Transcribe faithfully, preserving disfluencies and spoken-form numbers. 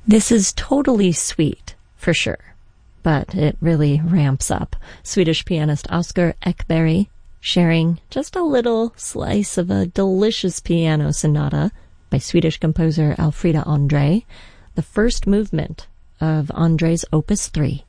This is totally sweet, for sure, but it really ramps up. Swedish pianist Oskar Ekberg sharing just a little slice of a delicious piano sonata by Swedish composer Alfrida Andre, the first movement of Andre's Opus three.